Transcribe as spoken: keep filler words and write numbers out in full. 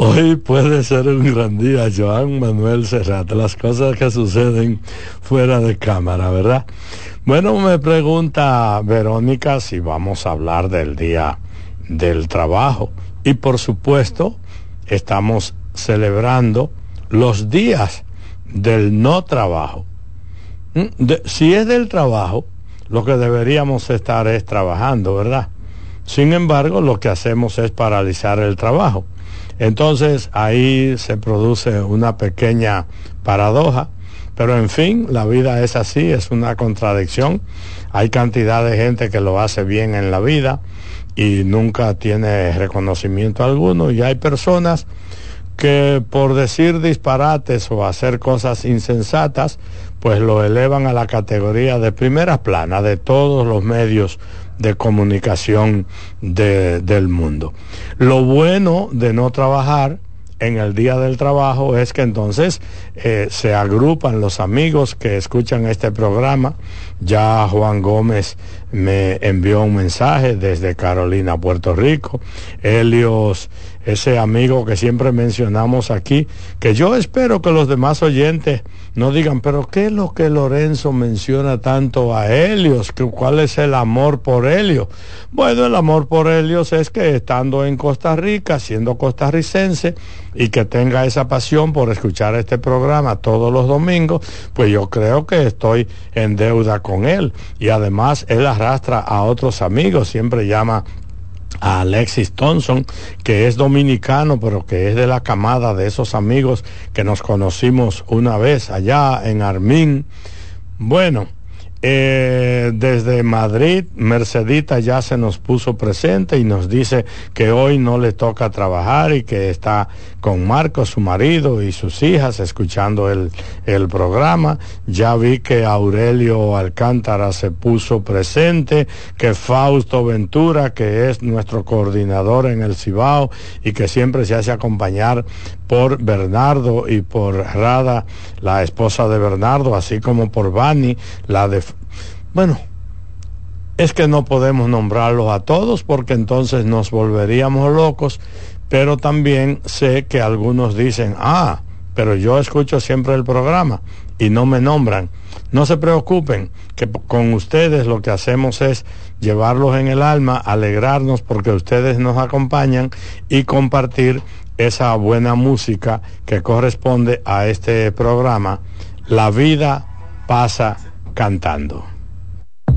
Hoy puede ser un gran día, Joan Manuel Serrat, las cosas que suceden fuera de cámara, ¿verdad? Bueno, me pregunta Verónica si vamos a hablar del Día del Trabajo. Y por supuesto, estamos celebrando los días del no trabajo. De, si es del trabajo, lo que deberíamos estar es trabajando, ¿verdad? Sin embargo, lo que hacemos es paralizar el trabajo. Entonces, ahí se produce una pequeña paradoja, pero en fin, la vida es así, es una contradicción. Hay cantidad de gente que lo hace bien en la vida y nunca tiene reconocimiento alguno, y hay personas que por decir disparates o hacer cosas insensatas, pues lo elevan a la categoría de primera plana de todos los medios de comunicación de, del mundo. Lo bueno de no trabajar en el Día del Trabajo es que entonces eh, se agrupan los amigos que escuchan este programa. Ya Juan Gómez me envió un mensaje desde Carolina, Puerto Rico. Helios, ese amigo que siempre mencionamos aquí, que yo espero que los demás oyentes no digan, pero ¿qué es lo que Lorenzo menciona tanto a Helios? ¿Cuál es el amor por Helios? Bueno, el amor por Helios es que estando en Costa Rica, siendo costarricense, y que tenga esa pasión por escuchar este programa todos los domingos, pues yo creo que estoy en deuda con él. Y además él arrastra a otros amigos, siempre llama a Alexis Thompson, que es dominicano, pero que es de la camada de esos amigos que nos conocimos una vez allá en Armín. Bueno, eh, desde Madrid, Mercedita ya se nos puso presente y nos dice que hoy no le toca trabajar y que está con Marcos, su marido, y sus hijas escuchando el, el programa. Ya vi que Aurelio Alcántara se puso presente, que Fausto Ventura, que es nuestro coordinador en el Cibao y que siempre se hace acompañar por Bernardo y por Rada, la esposa de Bernardo, así como por Vani, la de... Bueno, es que no podemos nombrarlos a todos porque entonces nos volveríamos locos, pero también sé que algunos dicen, ah, pero yo escucho siempre el programa y no me nombran. No se preocupen, que con ustedes lo que hacemos es llevarlos en el alma, alegrarnos porque ustedes nos acompañan y compartir esa buena música que corresponde a este programa. La vida pasa cantando.